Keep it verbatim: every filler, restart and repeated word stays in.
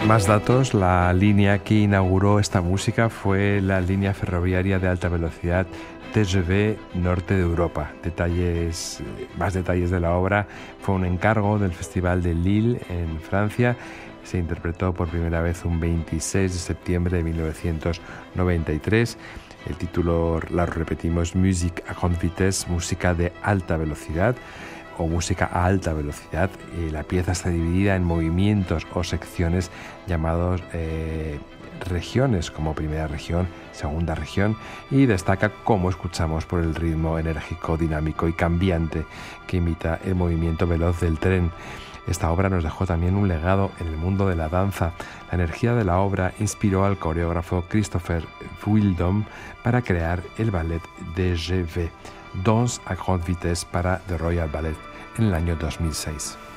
Más datos, la línea que inauguró esta música fue la línea ferroviaria de alta velocidad T G V Norte de Europa. Detalles, más detalles de la obra, fue un encargo del Festival de Lille en Francia. Se interpretó por primera vez un veintiséis de septiembre de mil novecientos noventa y tres. El título, la repetimos, Musique à grande vitesse, música de alta velocidad o música a alta velocidad. Y la pieza está dividida en movimientos o secciones llamados eh, regiones, como primera región, segunda región, y destaca, como escuchamos, por el ritmo enérgico, dinámico y cambiante que imita el movimiento veloz del tren. Esta obra nos dejó también un legado en el mundo de la danza. La energía de la obra inspiró al coreógrafo Christopher Wildom para crear el ballet D G V, Danse à grande vitesse, para The Royal Ballet en el año dos mil seis.